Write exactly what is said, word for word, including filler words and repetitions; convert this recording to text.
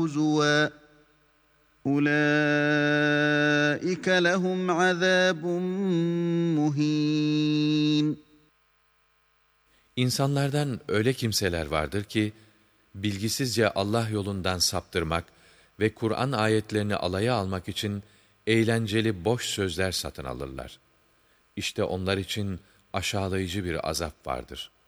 هُزُوًا أُولَٰئِكَ لَهُمْ عَذَابٌ مُّهِينٌ. İnsanlardan öyle kimseler vardır ki, bilgisizce Allah yolundan saptırmak ve Kur'an ayetlerini alaya almak için eğlenceli boş sözler satın alırlar. İşte onlar için aşağılayıcı bir azap vardır.